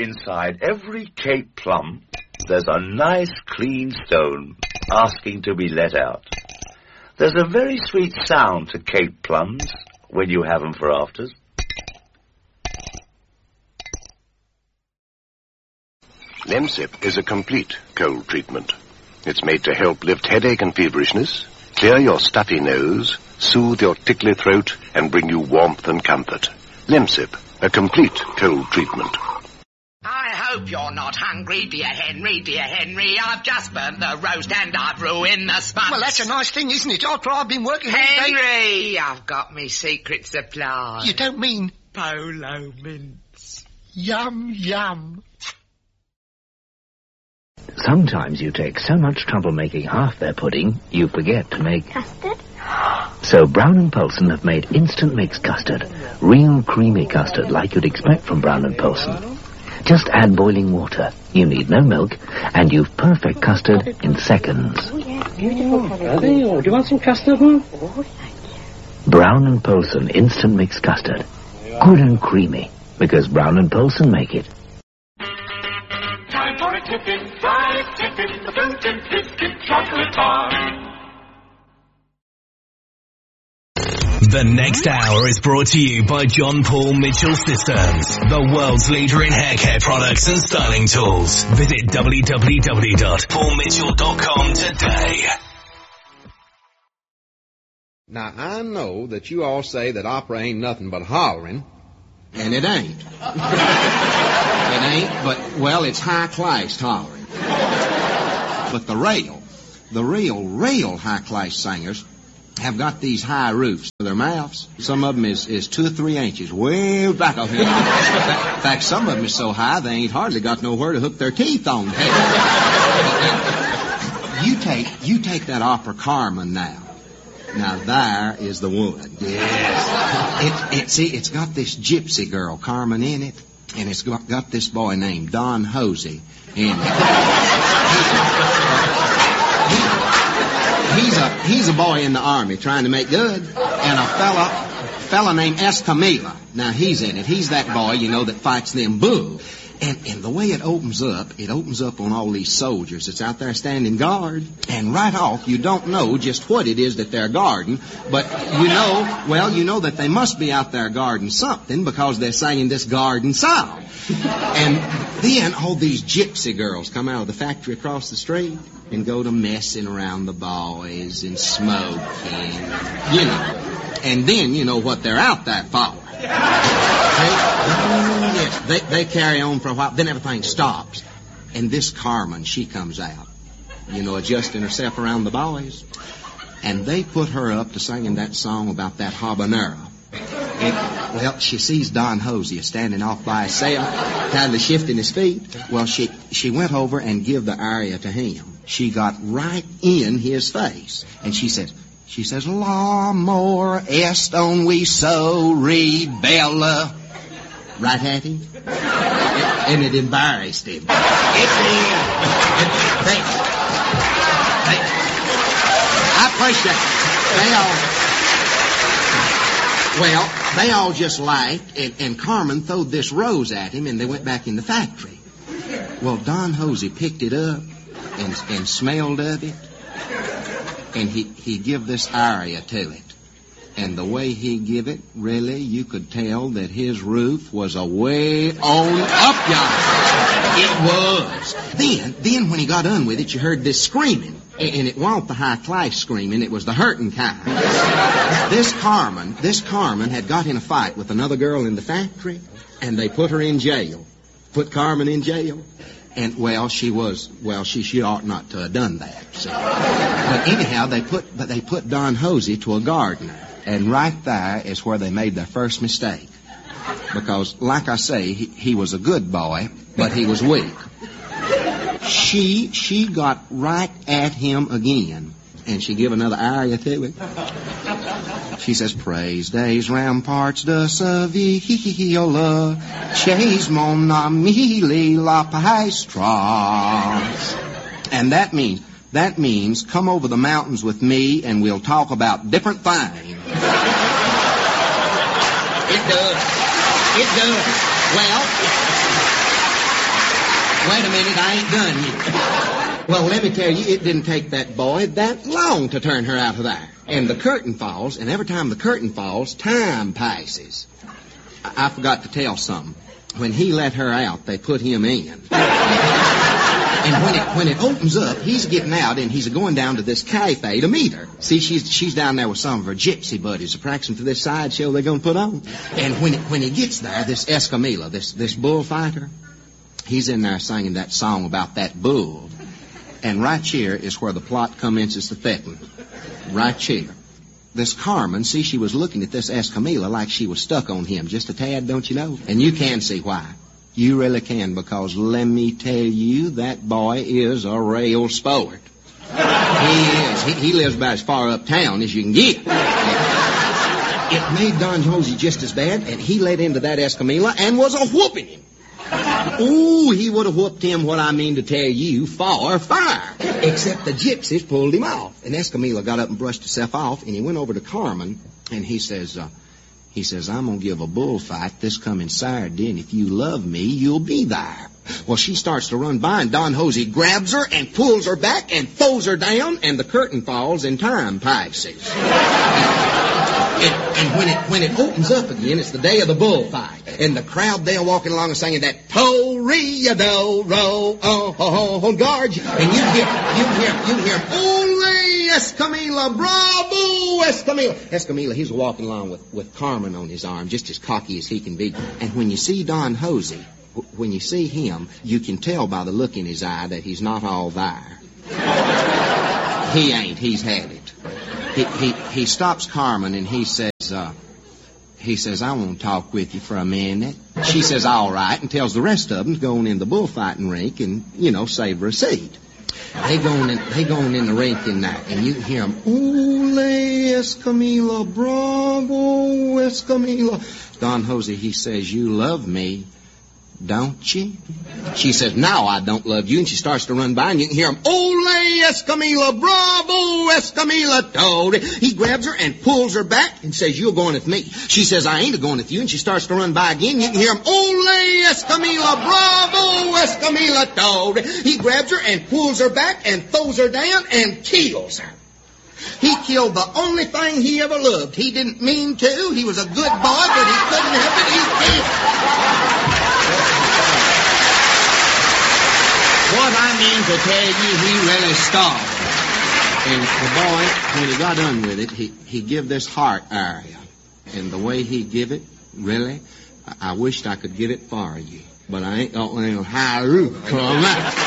Inside every Cape plum, there's a nice clean stone asking to be let out. There's a very sweet sound to Cape plums when you have them for afters. Lemsip is a complete cold treatment. It's made to help lift headache and feverishness, clear your stuffy nose, soothe your tickly throat, and bring you warmth and comfort. Lemsip, a complete cold treatment. I hope you're not hungry, dear Henry, dear Henry. I've just burnt the roast and I've ruined the sponge. Well, that's a nice thing, isn't it? After I've been working... Henry, I've got me secret supply. You don't mean... Polo mints. Yum, yum. Sometimes you take so much trouble making half their pudding, you forget to make... Custard? So Brown & Poulsen have made instant mix custard. Real creamy custard like you'd expect from Brown & Poulsen. Just add boiling water. You need no milk, and you've perfect custard in seconds. Oh, yeah, beautiful colour. Do you want some custard, Mum? Oh, thank you. Brown & Poulsen instant mix custard. Good and creamy, because Brown & Poulsen make it. Time for a tippin', fried tippin', the fruit and biscuit chocolate bar. The next hour is brought to you by John Paul Mitchell Systems, the world's leader in hair care products and styling tools. Visit www.paulmitchell.com today. Now, I know that you all say that opera ain't nothing but hollering, and it ain't. It ain't, but, well, it's high-class hollering. But the real high-class singers have got these high roofs to their mouths. Some of them is 2 or 3 inches, way back up here. In fact, some of them is so high they ain't hardly got nowhere to hook their teeth on. Hey, you take that opera Carmen now. Now there is the one. Yes. It's got this gypsy girl Carmen in it, and it's got this boy named Don Hosey in it. He's a boy in the army trying to make good, and a fella named Escamilla. Now he's in it. He's that boy, you know, that fights them bulls. And the way it opens up on all these soldiers that's out there standing guard. And right off, you don't know just what it is that they're guarding, but you know that they must be out there guarding something because they're singing this garden song. And then all these gypsy girls come out of the factory across the street and go to messing around the boys and smoking, you know. And then you know what they're out there for. They carry on for a while, then everything stops. And this Carmen, she comes out, you know, adjusting herself around the boys. And they put her up to singing that song about that habanero. Well, she sees Don Hosea standing off by himself, kind of shifting his feet. Well, she went over and give the aria to him. She got right in his face. And she says, L'amor est un so rebella. Right at him? And it embarrassed him. It did. I appreciate it. They all just laughed, and Carmen throwed this rose at him, and they went back in the factory. Well, Don Hosey picked it up and smelled of it, and he give this aria to it. And the way he give it, really, you could tell that his roof was a way on up yonder. It was. Then when he got done with it, you heard this screaming. And it wasn't the high-class screaming, it was the hurting kind. This Carmen had got in a fight with another girl in the factory, and they put her in jail. Put Carmen in jail. And, she ought not to have done that. So. But anyhow, they put Don Hosey to a gardener. And right there is where they made their first mistake. Because, like I say, he was a good boy, but he was weak. She got right at him again, and she give another aria to it. She says, Praise days, ramparts de Sevilla, chase mon ami la paestra. And that means come over the mountains with me and we'll talk about different things. It does. Wait a minute, I ain't done yet. Well, let me tell you, it didn't take that boy that long to turn her out of there. And the curtain falls, and every time the curtain falls, time passes. I forgot to tell something. When he let her out, they put him in. And when it opens up, he's getting out, and he's going down to this cafe to meet her. See, she's down there with some of her gypsy buddies practicing for this sideshow they're going to put on. And when he gets there, this Escamilla, this bullfighter, he's in there singing that song about that bull. And right here is where the plot commences to thicken. Right here. This Carmen, see, she was looking at this Escamilla like she was stuck on him just a tad, don't you know? And you can see why. You really can, because let me tell you, that boy is a rail sport. He is. He lives about as far uptown as you can get. It made Don Jose just as bad, and he let into that Escamilla and was a-whooping him. Ooh, he would have whooped him, what I mean to tell you, far. Except the gypsies pulled him off. And Escamilla got up and brushed himself off, and he went over to Carmen, and he says, I'm going to give a bullfight this coming Saturday, and if you love me, you'll be there. Well, she starts to run by, and Don Jose grabs her and pulls her back and throws her down, and the curtain falls and time passes. And when it opens up again, it's the day of the bullfight. And the crowd, they're walking along and singing that Toreador, guard. And you hear, only Escamilla, bravo, Escamilla. Escamilla, he's walking along with Carmen on his arm, just as cocky as he can be. And when you see Don Jose, when you see him, you can tell by the look in his eye that he's not all there. He ain't. He's had it. He stops Carmen and he says, I want to talk with you for a minute. She says, all right, and tells the rest of them to go on in the bullfighting rink and, save her a seat. They going in the rink in there, and you hear them, ole, Escamilla, bravo, Escamilla. Don Jose, he says, you love me, don't you? She says, no, I don't love you. And she starts to run by, and you can hear him, ole, Escamilla, bravo, Escamilla, Toad. He grabs her and pulls her back and says, you're going with me. She says, I ain't going with you. And she starts to run by again. You can hear him, ole, Escamilla, bravo, Escamilla, Toad. He grabs her and pulls her back and throws her down and kills her. He killed the only thing he ever loved. He didn't mean to. He was a good boy, but he couldn't help it. He killed. What I mean to tell you, he really starved. And the boy, when he got done with it, he give this heart area. And the way he give it, really, I wished I could get it for you. But I ain't got no how to come out.